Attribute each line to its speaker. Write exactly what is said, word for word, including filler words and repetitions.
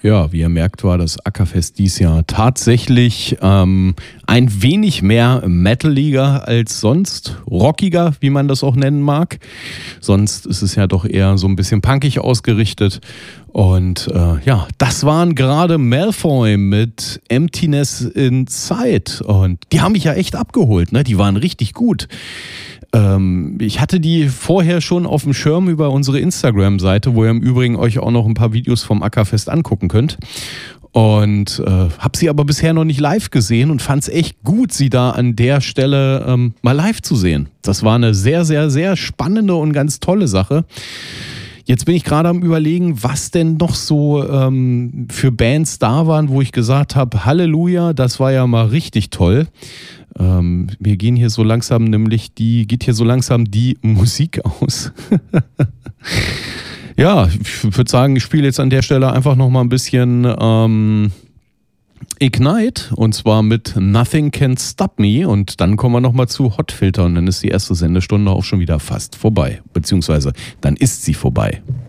Speaker 1: Ja, wie ihr merkt, war das Ackerfest dies Jahr tatsächlich ähm, ein wenig mehr metaliger als sonst, rockiger, wie man das auch nennen mag. Sonst ist es ja doch eher so ein bisschen punkig ausgerichtet. Und äh, ja, das waren gerade Malfoy mit Emptiness Inside. Und die haben mich ja echt abgeholt, ne? Die waren richtig gut. Ähm, ich hatte die vorher schon auf dem Schirm über unsere Instagram-Seite, wo ihr im Übrigen euch auch noch ein paar Videos vom Ackerfest angucken könnt. Und äh, habe sie aber bisher noch nicht live gesehen und fand es echt gut, sie da an der Stelle ähm, mal live zu sehen. Das war eine sehr, sehr, sehr spannende und ganz tolle Sache. Jetzt bin ich gerade am Überlegen, was denn noch so ähm, für Bands da waren, wo ich gesagt habe, Halleluja, das war ja mal richtig toll. Ähm, mir gehen hier so langsam nämlich die, geht hier so langsam die Musik aus. Ja, ich würde sagen, ich spiele jetzt an der Stelle einfach noch mal ein bisschen ähm, Ignite und zwar mit Nothing Can Stop Me und dann kommen wir noch mal zu Hot Filter und dann ist die erste Sendestunde auch schon wieder fast vorbei, beziehungsweise dann ist sie vorbei.